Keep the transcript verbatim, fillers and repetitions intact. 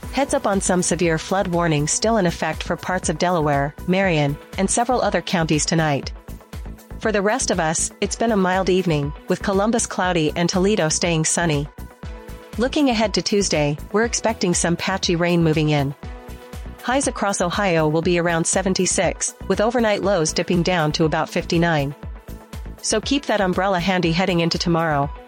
Heads up on some severe flood warnings still in effect for parts of Delaware, Marion, and several other counties tonight. For the rest of us, it's been a mild evening, with Columbus cloudy and Toledo staying sunny. Looking ahead to Tuesday, we're expecting some patchy rain moving in. Highs across Ohio will be around seventy-six, with overnight lows dipping down to about fifty-nine. So keep that umbrella handy heading into tomorrow,